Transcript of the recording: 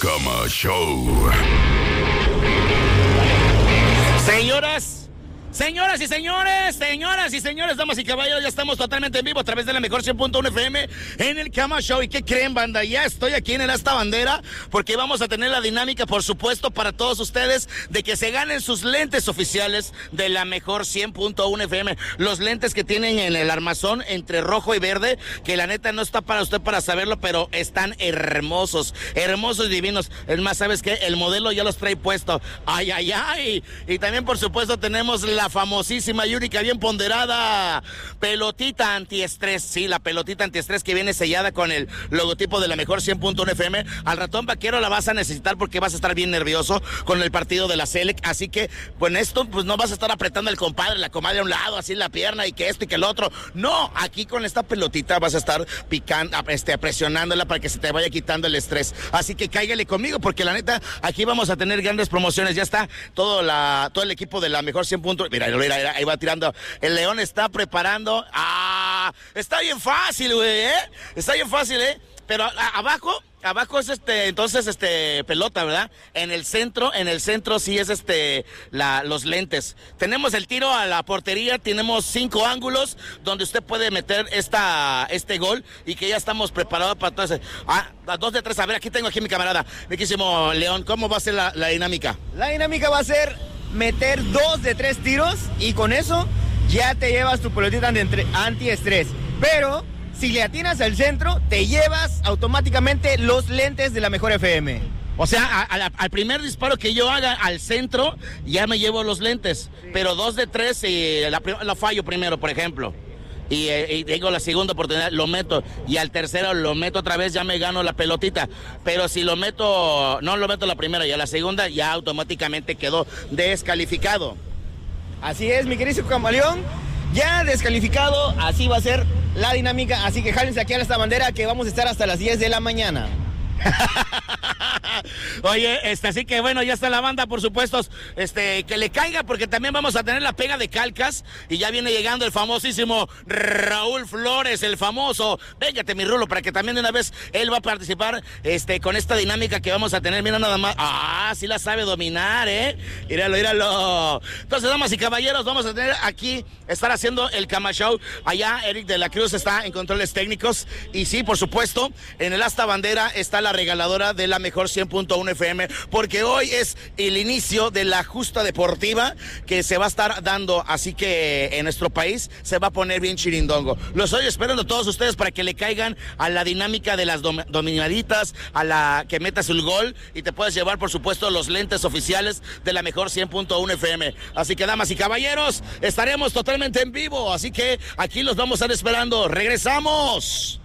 Cama Show. Señoras y señores, damas y caballeros, ya estamos totalmente en vivo a través de la mejor 100.1 FM en el Cama Show. ¿Y qué creen, banda? Ya estoy aquí en el Asta Bandera porque vamos a tener la dinámica, por supuesto, para todos ustedes de que se ganen sus lentes oficiales de la mejor 100.1 FM. Los lentes que tienen en el armazón entre rojo y verde, que la neta no está para usted para saberlo, pero están hermosos y divinos. Es más, ¿sabes qué? El modelo ya los trae puesto. ¡Ay, ay, ay! Y también, por supuesto, tenemos la famosísima y única, bien ponderada pelotita antiestrés. Sí, la pelotita antiestrés que viene sellada con el logotipo de la mejor 100.1 FM. Al ratón vaquero la vas a necesitar porque vas a estar bien nervioso con el partido de la Selec. Así que, con esto, pues no vas a estar apretando al compadre, la comadre a un lado, así la pierna y que esto y que el otro. No, aquí con esta pelotita vas a estar picando, presionándola para que se te vaya quitando el estrés. Así que cáigale conmigo porque la neta, aquí vamos a tener grandes promociones. Ya está todo el equipo de la mejor 100.1. Mira, ahí va tirando. El León está preparando. Está bien fácil, güey, Está bien fácil, Pero abajo es entonces pelota, ¿verdad? En el centro sí es los lentes. Tenemos el tiro a la portería, tenemos 5 ángulos donde usted puede meter este gol y que ya estamos preparados para todo ese. 2 de 3, a ver, aquí tengo mi camarada, mi quísimo León. ¿Cómo va a ser la dinámica? La dinámica va a ser meter 2 de 3 tiros y con eso ya te llevas tu pelotita antiestrés. Pero si le atinas al centro, te llevas automáticamente los lentes de la mejor FM. O sea, al primer disparo que yo haga al centro, ya me llevo los lentes. Sí. Pero 2 de 3, la fallo primero, por ejemplo. Y digo, la segunda oportunidad lo meto, y al tercero lo meto otra vez, ya me gano la pelotita. Pero si no lo meto la primera y a la segunda, ya automáticamente quedó descalificado. Así es, mi querido camaleón, ya descalificado. Así va a ser la dinámica, así que jálense aquí a esta bandera que vamos a estar hasta las 10 de la mañana. Oye, así que bueno, ya está la banda, por supuesto, que le caiga, porque también vamos a tener la pega de calcas, y ya viene llegando el famosísimo Raúl Flores, el famoso. Véngate, mi Rulo, para que también de una vez él va a participar, con esta dinámica que vamos a tener. Mira nada más, sí la sabe dominar, míralo. Entonces, damas y caballeros, vamos a tener aquí, estar haciendo el Cama Show. Allá Eric de la Cruz está en controles técnicos, y sí, por supuesto, en el Asta Bandera está la regaladora de la mejor 100.1 FM, porque hoy es el inicio de la justa deportiva que se va a estar dando, así que en nuestro país se va a poner bien chirindongo. Los estoy esperando a todos ustedes para que le caigan a la dinámica de las dominaditas, a la que metas el gol y te puedes llevar, por supuesto, los lentes oficiales de la mejor 100.1 FM. Así que, damas y caballeros, estaremos totalmente en vivo, así que aquí los vamos a estar esperando. ¡Regresamos!